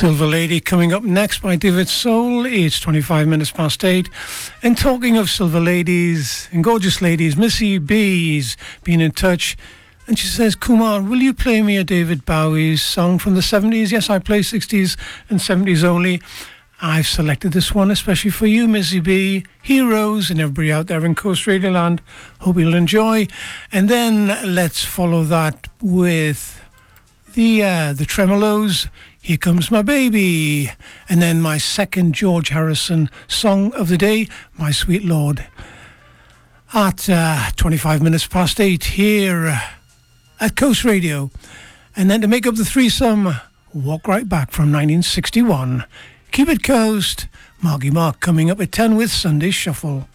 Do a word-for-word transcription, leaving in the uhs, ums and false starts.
Silver Lady coming up next by David Soul. It's twenty-five minutes past eight. And talking of silver ladies and gorgeous ladies, Missy B's been in touch. And she says, Kumar, will you play me a David Bowie's song from the seventies? Yes, I play sixties and seventies only. I've selected this one especially for you, Missy B. Heroes, and everybody out there in Coast Radio Land. Hope you'll enjoy. And then let's follow that with the uh, the Tremolos. Here Comes My Baby. And then my second George Harrison song of the day, My Sweet Lord. At uh, twenty-five minutes past eight here at Coast Radio. And then to make up the threesome, Walk Right Back from nineteen sixty-one. Keep it coast. Marky Mark coming up at ten with Sunday Shuffle.